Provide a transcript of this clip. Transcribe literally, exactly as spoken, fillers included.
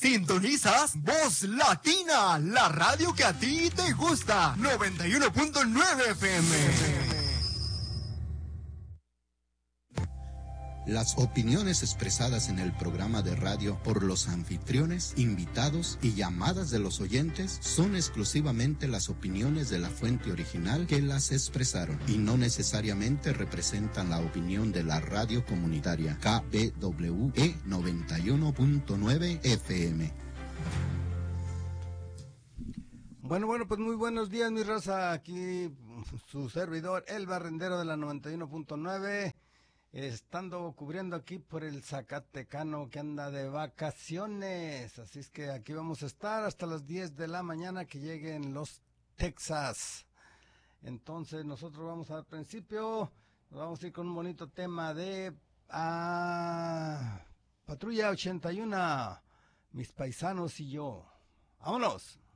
Sintonizas Voz Latina, la radio que a ti te gusta. noventa y uno punto nueve F M. Las opiniones expresadas en el programa de radio por los anfitriones, invitados y llamadas de los oyentes son exclusivamente las opiniones de la fuente original que las expresaron y no necesariamente representan la opinión de la radio comunitaria K B W E noventa y uno punto nueve F M. Bueno, bueno, pues muy buenos días, mi raza. Aquí su servidor, el barrendero de la noventa y uno punto nueve. Estando cubriendo aquí por el Zacatecano que anda de vacaciones, así es que aquí vamos a estar hasta las diez de la mañana que lleguen los Texas. Entonces nosotros vamos al principio, nos vamos a ir con un bonito tema de ah, Patrulla ochenta y uno, mis paisanos y yo. ¡Vámonos!